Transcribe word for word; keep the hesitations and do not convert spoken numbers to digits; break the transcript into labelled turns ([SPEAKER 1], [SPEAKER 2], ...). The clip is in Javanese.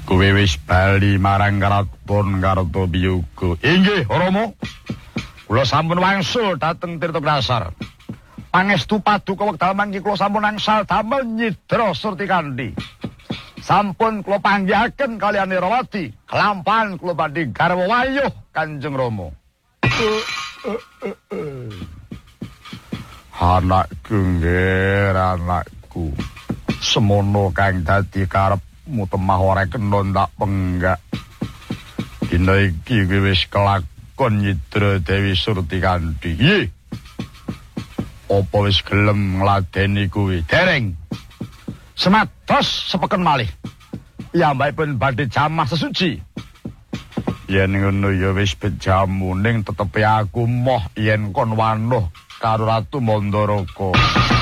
[SPEAKER 1] Kowe wis bali marang Karaton Kartobiyuga. Inggih, Rama. Kula sampun wangsul dhateng Tirtagrasar. Pangestu paduka wekdal mangki kula sampun angsal damel nyidra surti kanthi. Sampun kula panggihaken kaliyan Irawati, kelampahan kula badhe garwa wayuh Kanjeng Rama. Anakku nggih, anakku. Semono kang dadi karepmu temah ora kena tak penggak. Dina iki wis kelakon nyidra Dewi Surtikanthi. Iye. Apa wis gelem ngladeni kuwi? Dereng. Semados sepeken malih. Piyambakipun badhe jamah sesuci. Yen ngono ya wis bejamu ning tetepe aku moh yen kon wanuh karo Ratu Mandaraka.